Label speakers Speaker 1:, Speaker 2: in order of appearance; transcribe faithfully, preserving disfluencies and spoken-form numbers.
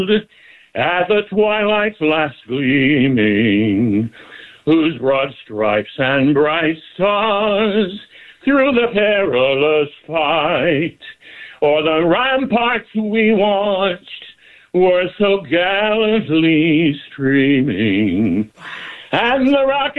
Speaker 1: at the twilight's last gleaming, whose broad stripes and bright stars through the perilous fight o'er the ramparts we watched were so gallantly streaming, and the rocket